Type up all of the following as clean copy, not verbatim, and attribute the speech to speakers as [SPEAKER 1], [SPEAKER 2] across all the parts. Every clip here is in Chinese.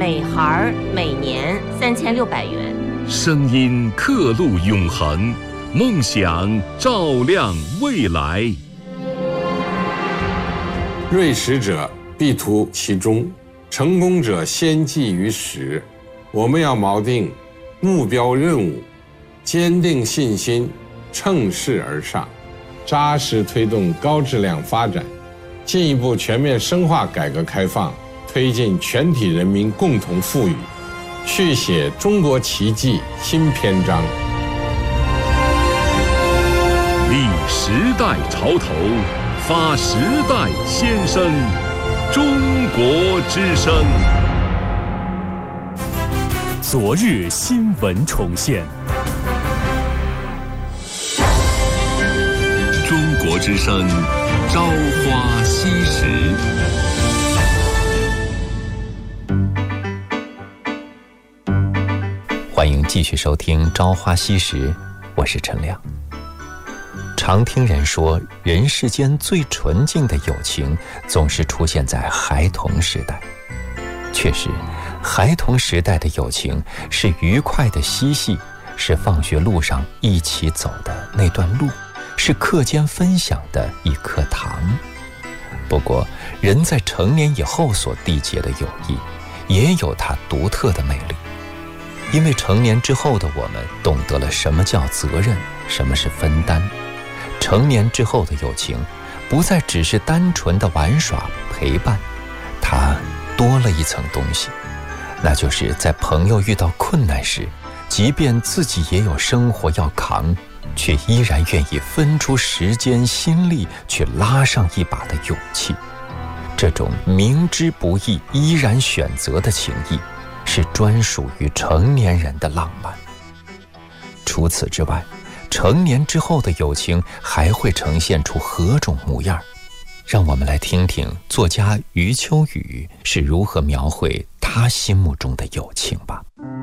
[SPEAKER 1] 每孩每年3600元。
[SPEAKER 2] 声音刻录永恒，梦想照亮未来。
[SPEAKER 3] 锐识者必图其中，成功者先记于始。我们要锚定目标任务，坚定信心，乘势而上，扎实推动高质量发展，进一步全面深化改革开放，推进全体人民共同富裕，续写中国奇迹新篇章。
[SPEAKER 2] 立时代潮头，发时代先声，中国之声。
[SPEAKER 4] 昨日新闻重现，
[SPEAKER 2] 中国之声，朝花夕拾。
[SPEAKER 5] 欢迎继续收听《朝花夕拾》，我是陈亮。常听人说，人世间最纯净的友情总是出现在孩童时代。确实，孩童时代的友情是愉快的嬉戏，是放学路上一起走的那段路，是课间分享的一颗糖。不过，人在成年以后所缔结的友谊，也有它独特的魅力。因为成年之后的我们懂得了什么叫责任，什么是分担。成年之后的友情不再只是单纯的玩耍陪伴，它多了一层东西，那就是在朋友遇到困难时，即便自己也有生活要扛，却依然愿意分出时间心力去拉上一把的勇气。这种明知不易依然选择的情谊，是专属于成年人的浪漫。除此之外，成年之后的友情还会呈现出何种模样？让我们来听听作家余秋雨是如何描绘他心目中的友情吧。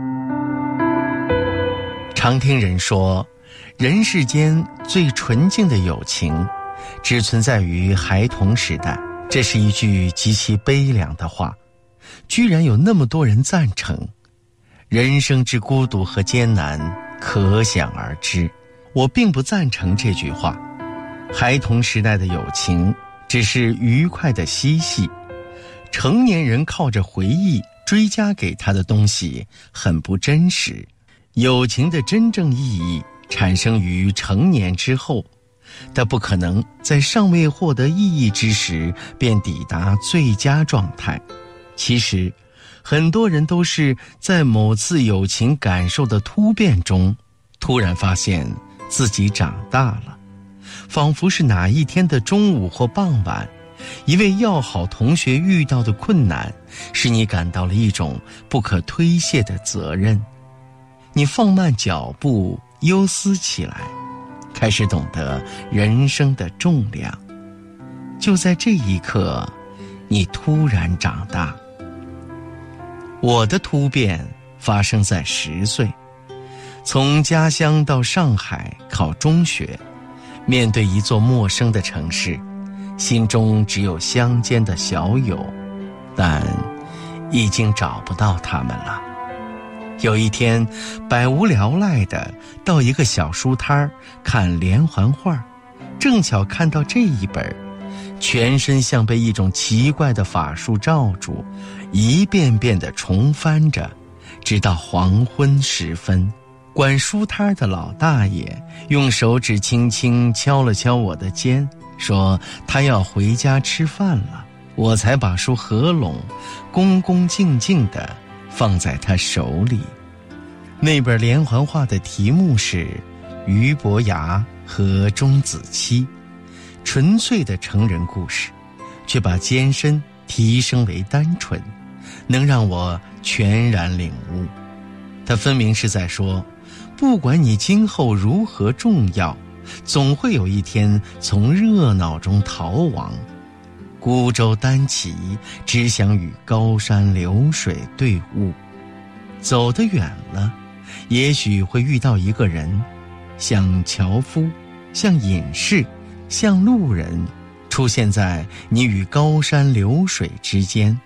[SPEAKER 6] 常听人说，人世间最纯净的友情只存在于孩童时代，这是一句极其悲凉的话，居然有那么多人赞成。人生之孤独和艰难可想而知，我并不赞成这句话。孩童时代的友情只是愉快的嬉戏，成年人靠着回忆追加给他的东西很不真实。友情的真正意义产生于成年之后，它不可能在尚未获得意义之时便抵达最佳状态。其实很多人都是在某次友情感受的突变中，突然发现自己长大了，仿佛是哪一天的中午或傍晚，一位要好同学遇到的困难，使你感到了一种不可推卸的责任。你放慢脚步，忧思起来，开始懂得人生的重量。就在这一刻，你突然长大。我的突变发生在10岁，从家乡到上海考中学，面对一座陌生的城市，心中只有乡间的小友，但已经找不到他们了。有一天，百无聊赖地到一个小书摊看连环画，正巧看到这一本，全身像被一种奇怪的法术罩住，一遍遍地重翻着，直到黄昏时分。管书摊的老大爷用手指轻轻敲了敲我的肩，说他要回家吃饭了。我才把书合拢，恭恭敬敬地放在他手里。那本连环画的题目是俞伯牙和钟子期，纯粹的成人故事，却把艰深提升为单纯，能让我全然领悟。他分明是在说，不管你今后如何重要，总会有一天从热闹中逃亡。孤舟单骑，只想与高山流水对悟。走得远了，也许会遇到一个人，像樵夫，像隐士，像路人，出现在你与高山流水之间。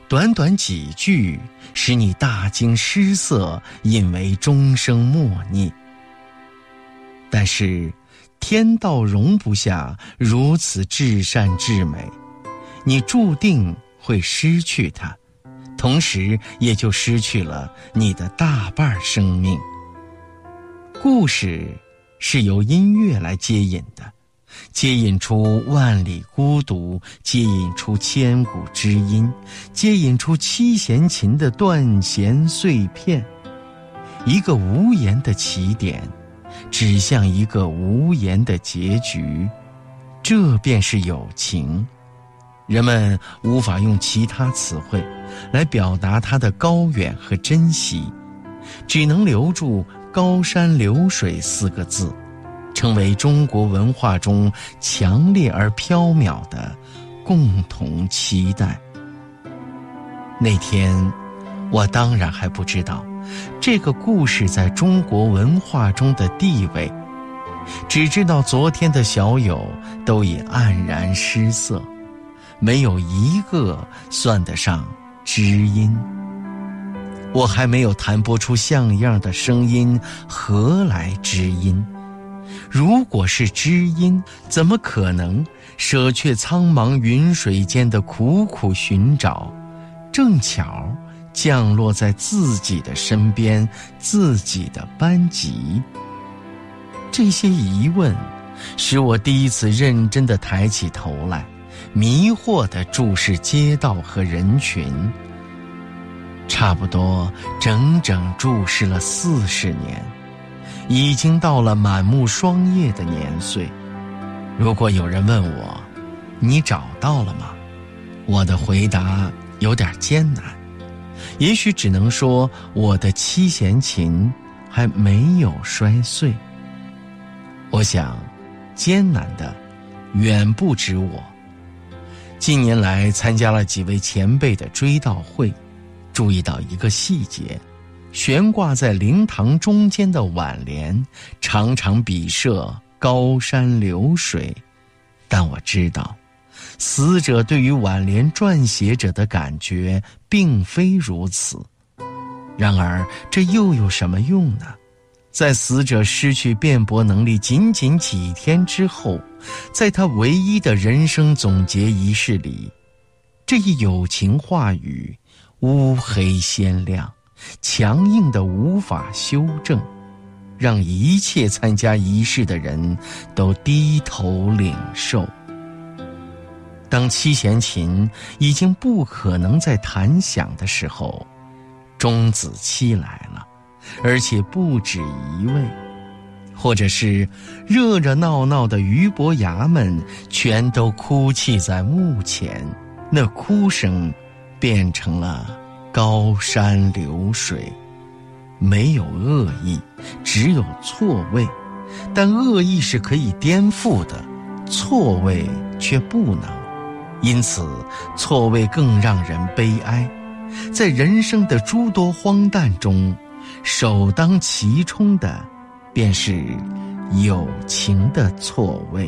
[SPEAKER 6] 短短几句，使你大惊失色，引为终生默念。但是天道容不下如此至善至美，你注定会失去它，同时也就失去了你的大半生命。故事是由音乐来接引的，接引出万里孤独，接引出千古知音，接引出七弦琴的断弦碎片。一个无言的起点，指向一个无言的结局，这便是友情。人们无法用其他词汇来表达它的高远和珍惜，只能留住高山流水4个字，成为中国文化中强烈而飘渺的共同期待。那天我当然还不知道这个故事在中国文化中的地位，只知道昨天的小友都已黯然失色，没有一个算得上知音。我还没有弹拨出像样的声音，何来知音？如果是知音，怎么可能舍却苍茫云水间的苦苦寻找，正巧降落在自己的身边，自己的班级？这些疑问使我第一次认真地抬起头来，迷惑地注视街道和人群，差不多整整注视了40年，已经到了满目霜叶的年岁。如果有人问我，你找到了吗？我的回答有点艰难，也许只能说我的七弦琴还没有摔碎。我想，艰难的远不止我。近年来参加了几位前辈的追悼会，注意到一个细节，悬挂在灵堂中间的挽联常常笔涉高山流水，但我知道死者对于挽联撰写者的感觉并非如此。然而这又有什么用呢？在死者失去辩驳能力仅仅几天之后，在他唯一的人生总结仪式里，这一友情话语乌黑鲜亮，强硬的无法修正，让一切参加仪式的人都低头领受。当七弦琴已经不可能再弹响的时候，钟子期来了，而且不止一位。或者是热热闹闹的俞伯牙们全都哭泣在墓前，那哭声变成了高山流水。没有恶意，只有错位，但恶意是可以颠覆的，错位却不能。因此错位更让人悲哀。在人生的诸多荒诞中，首当其冲的便是友情的错位。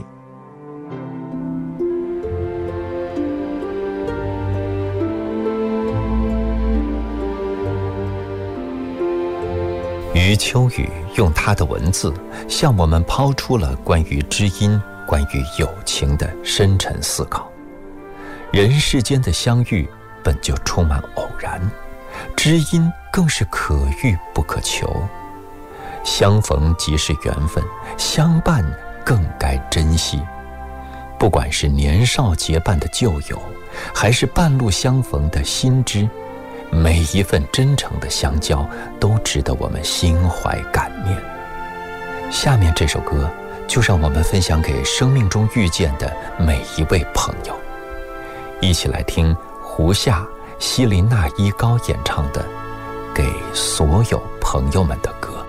[SPEAKER 5] 余秋雨用他的文字向我们抛出了关于知音、关于友情的深沉思考。人世间的相遇本就充满偶然，知音更是可遇不可求。相逢即是缘分，相伴更该珍惜。不管是年少结伴的旧友，还是半路相逢的新知，每一份真诚的相交都值得我们心怀感念。下面这首歌就让我们分享给生命中遇见的每一位朋友，一起来听胡夏、希林娜依高演唱的《给所有朋友们的歌》。